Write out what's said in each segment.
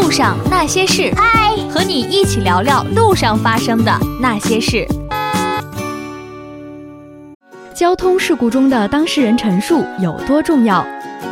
路上那些事，嗨，和你一起聊聊路上发生的那些事。 交通事故中的当事人陈述有多重要？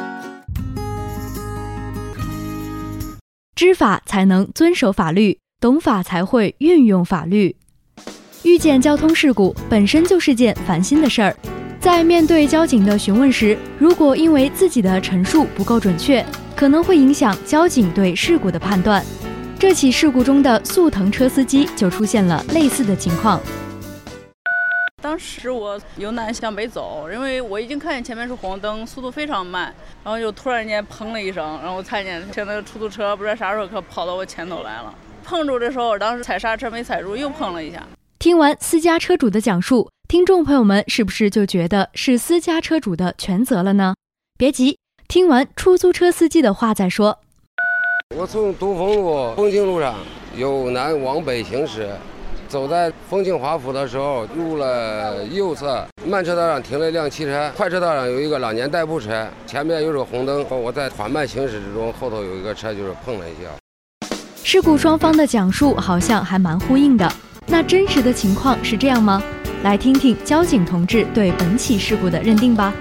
知法才能遵守法律，懂法才会运用法律。遇见交通事故本身就是件烦心的事儿，在面对交警的询问时，如果因为自己的陈述不够准确，可能会影响交警对事故的判断。这起事故中的速腾车司机就出现了类似的情况。 当时我由南向北走，因为我已经看见前面是红灯，速度非常慢，然后就突然间砰了一声，然后我看见那个出租车不知道啥时候可跑到我前头来了，碰住的时候我当时踩刹车没踩住，又碰了一下。 听完私家车主的讲述，听众朋友们是不是就觉得是私家车主的全责了呢？别急，听完出租车司机的话再说。 我从东风路丰庆路上由南往北行驶，走在丰庆华府的时候，入了右侧，慢车道上停了一辆汽车，快车道上有一个老年代步车，前面有个红灯，我在缓慢行驶之中，后头有一个车就是碰了一下。 事故双方的讲述好像还蛮呼应的，那真实的情况是这样吗？来听听交警同志对本起事故的认定吧。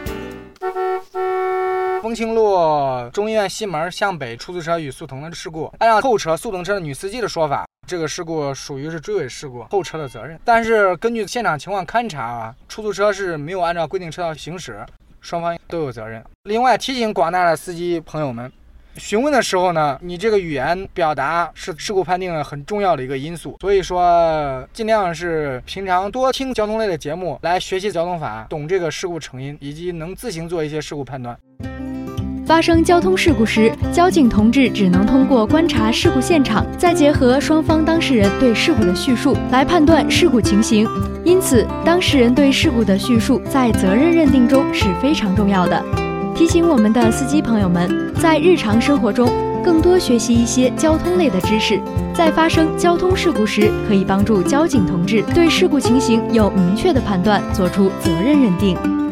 丰庆路中医院西门向北出租车与速腾的事故，按照后车速腾车的女司机的说法，这个事故属于是追尾事故，后车的责任。但是根据现场情况勘查，出租车是没有按照规定车道行驶，双方都有责任。另外提醒广大的司机朋友们，询问的时候呢，你这个语言表达是事故判定的很重要的一个因素，所以说尽量是平常多听交通类的节目，来学习交通法，懂这个事故成因，以及能自行做一些事故判断。 发生交通事故时，交警同志只能通过观察事故现场，再结合双方当事人对事故的叙述来判断事故情形。因此，当事人对事故的叙述在责任认定中是非常重要的。提醒我们的司机朋友们，在日常生活中更多学习一些交通类的知识，在发生交通事故时，可以帮助交警同志对事故情形有明确的判断，做出责任认定。